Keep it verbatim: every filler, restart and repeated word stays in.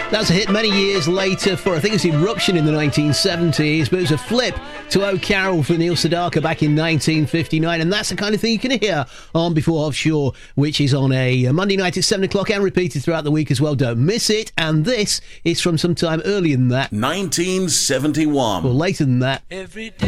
That was a hit many years later for, I think it was Eruption in the nineteen seventies, but it was a flip to Oh Carol for Neil Sedaka back in nineteen fifty-nine, and that's the kind of thing you can hear on Before Offshore, which is on a Monday night at seven o'clock and repeated throughout the week as well. Don't miss it. And this is from some time earlier than that. nineteen seventy-one. Or later than that. Every day.